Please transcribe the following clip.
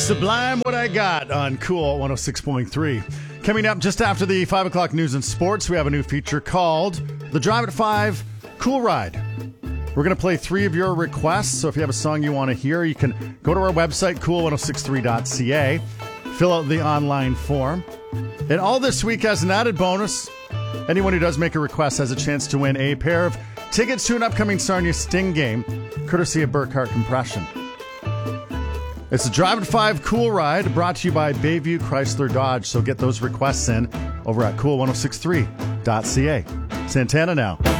Sublime What I Got on Cool 106.3. Coming up just after the 5 o'clock news and sports, we have a new feature called The Drive at 5 Cool Ride. We're going to play 3 of your requests, so if you have a song you want to hear, you can go to our website, cool1063.ca, fill out the online form. And all this week, as an added bonus, anyone who does make a request has a chance to win a pair of tickets to an upcoming Sarnia Sting game, courtesy of Burkhart Compression. It's a Drive at 5 Cool Ride brought to you by Bayview Chrysler Dodge. So get those requests in over at cool1063.ca. Santana now.